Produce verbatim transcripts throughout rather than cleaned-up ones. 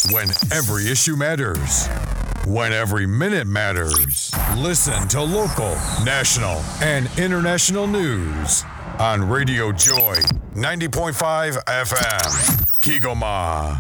When every issue matters. When every minute matters. Listen to local, national, and international news on Radio Joy ninety point five F M. Kigoma.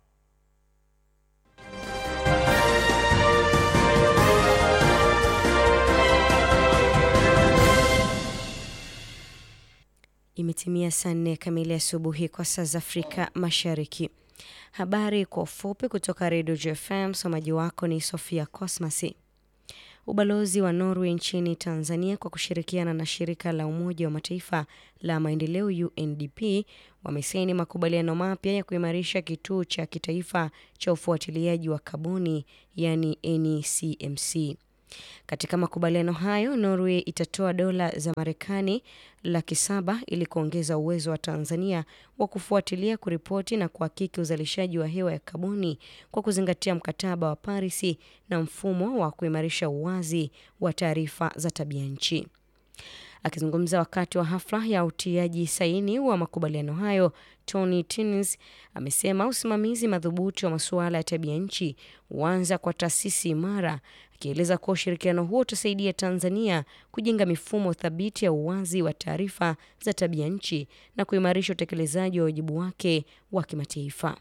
Imetimia saa nne kamili asubuhi kwa saa za Afrika Mashariki. Habari kwa ufupi kutoka Radio J F M, msomaji wako ni Sofia Cosmasi. Ubalozi wa Norway nchini Tanzania kwa kushirikiana na shirika la Umoja wa Mataifa la Maendeleo U N D P wamesaini makubaliano mapya ya kuimarisha kituo cha kitaifa cha ufuatiliaji wa kaboni, yani N C M C. Katika makubaliano hayo, Norway itatoa dola za Marekani laki saba ili kuongeza uwezo wa Tanzania wa kufuatilia, kuripoti na kuhakiki uzalishaji wa hewa ya kaboni kwa kuzingatia mkataba wa Paris na mfumo wa kuimarisha uwazi wa taarifa za tabia nchi. Akizungumza wakati wa hafla ya utiaji saini wa makubaliano hayo, Tony Tinnins amesema usimamizi madhubuti wa masuala ya tabia nchi huanza kwa taasisi imara, akieleza kuwa ushirikiano huo utasaidia Tanzania kujenga mifumo thabiti ya uwazi wa taarifa za tabia nchi na kuimarisha utekelezaji wa wajibu wake wa kimataifa.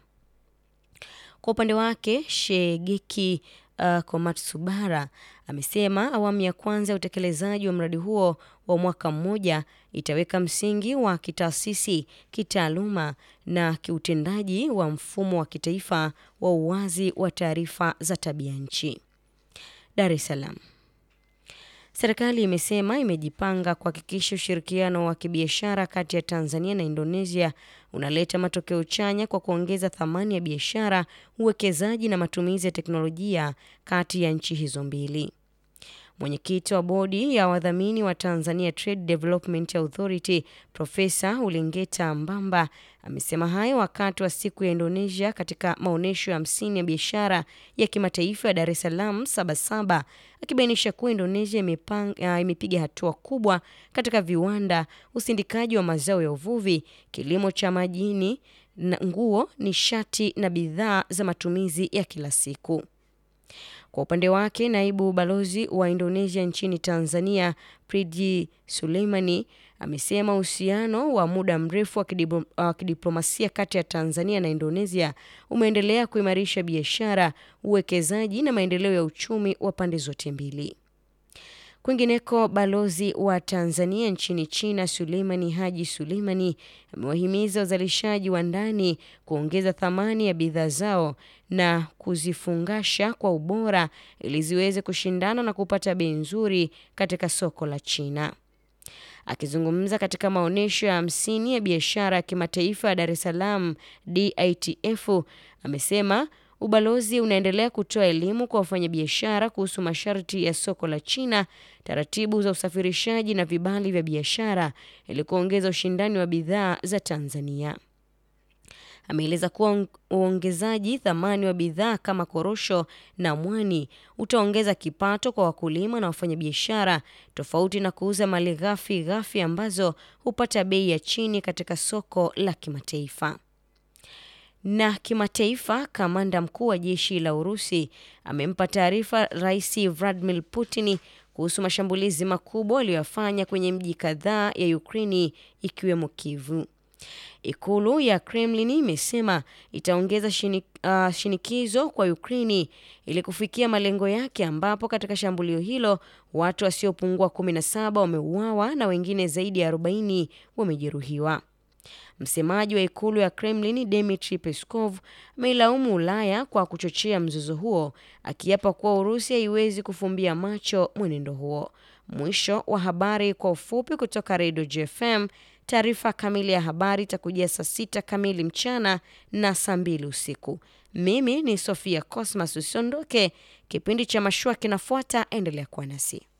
Kwa upande wake, Shigeki uh, Komatsubara amesema awamu ya kwanza ya utekelezaji wa mradi huo wa mwaka mmoja itaweka msingi wa kitaasisi, kitaaluma na kiutendaji wa mfumo wa kitaifa wa uwazi wa taarifa za tabia nchi. Dar es Salaam. Serikali imesema imejipanga kuhakikisha ushirikiano wa kibiashara kati ya Tanzania na Indonesia unaleta matokeo chanya kwa kuongeza thamani ya biashara, uwekezaji na matumizi ya teknolojia kati ya nchi hizo mbili. Mwenyekiti wa bodi ya wadhamini wa Tanzania Trade Development Authority, Profesa Ulengeta Mbamba, amesema hayo wakati wa siku ya Indonesia katika maonesho ya hamsini ya biashara ya kimataifa ya Dar es Salaam Sabasaba, akibainisha kuwa Indonesia imepanga imepiga hatua kubwa katika viwanda, usindikaji wa mazao ya uvuvi, kilimo cha majini, na nguo, nishati na bidhaa za matumizi ya kila siku. Kwa upande wake, naibu balozi wa Indonesia nchini Tanzania, Pridi Suleimani, amesema uhusiano wa muda mrefu wa kidiplomasia kati ya Tanzania na Indonesia umeendelea kuimarisha biashara, uwekezaji na maendeleo ya uchumi wa pande zote mbili. Kwingineko, balozi wa Tanzania nchini China, Suleimani Haji Suleimani, amewahimiza wazalishaji wa ndani kuongeza thamani ya bidhaa zao na kuzifungasha kwa ubora ili ziweze kushindana na kupata bei nzuri katika soko la China. Akizungumza katika maonesho ya hamsini ya biashara ya kimataifa ya Dar es Salaam D I T F, amesema ubalozi unaendelea kutoa elimu kwa wafanyabiashara kuhusu masharti ya soko la China, taratibu za usafirishaji na vibali vya biashara ili kuongeza ushindani wa bidhaa za Tanzania. Ameeleza kuwa uongezaji thamani wa bidhaa kama korosho na mwani utaongeza kipato kwa wakulima na wafanyabiashara, tofauti na kuuza malighafi ghafi ambazo hupata bei ya chini katika soko la kimataifa. Na kimataifa, kamanda mkuu wa jeshi la Urusi amempa taarifa Rais Vladimir Putin kuhusu mashambulizi makubwa aliyofanya kwenye mji kadhaa ya Ukraine ikiwemo Kyiv. Ikulu ya Kremlin imesema itaongeza shinik, uh, shinikizo kwa Ukraine ili kufikia malengo yake, ambapo katika shambulio hilo watu wasiopungua kumi na saba wameuawa na wengine zaidi ya arobaini wamejeruhiwa. Msemaji wa ikulu ya Kremlin, Dmitry Peskov, ameilaumu Ulaya kwa kuchochea mzozo huo, akiapa kuwa Urusi haiwezi kufumbia macho mwenendo huo. Mwisho wa habari kwa ufupi kutoka Radio J F M. Taarifa kamili ya habari itakujia saa sita kamili mchana na saa mbili usiku. Mimi ni Sofia Cosmas. Usiondoke, kipindi cha mashua kinafuata, endelea kuwa nasi.